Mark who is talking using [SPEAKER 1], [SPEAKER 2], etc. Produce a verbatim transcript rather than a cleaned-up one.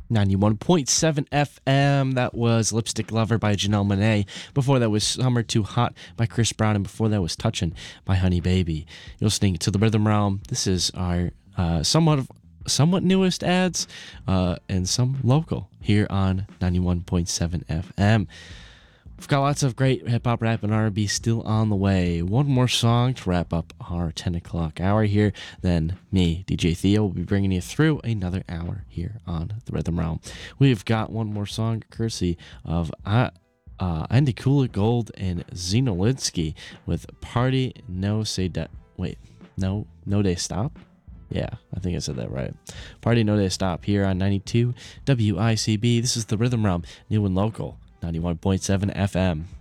[SPEAKER 1] ninety-one point seven F M. That was Lipstick Lover by Janelle Monáe. Before that was Summer Too Hot by Chris Brown. And before that was Touchin' by Honey Baby. You're listening to The Rhythm Realm. This is our uh, somewhat of, somewhat newest ads uh, and some local here on ninety-one point seven F M. We've got lots of great hip-hop, rap, and R and B still on the way. One more song to wrap up our ten o'clock hour here. Then me, D J Theo, will be bringing you through another hour here on The Rhythm Realm. We've got one more song courtesy of uh, uh, Andy Kula Gold and Zeno Linsky with Party No Say Da... Wait, no, No Day Stop? Yeah, I think I said that right. Party No Day Stop here on ninety-two W I C B. This is The Rhythm Realm, new and local. ninety-one point seven F M.